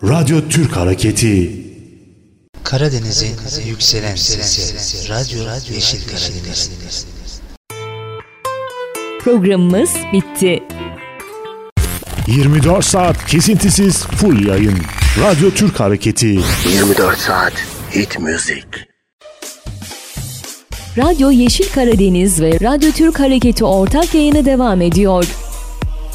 Radyo Türk Hareketi. Karadeniz'in yükselen sesi. Radyo Yeşil Karadeniz. Programımız bitti. 24 saat kesintisiz full yayın. Radyo Türk Hareketi. 24 saat hit müzik. Radyo Yeşil Karadeniz ve Radyo Türk Hareketi ortak yayını devam ediyor.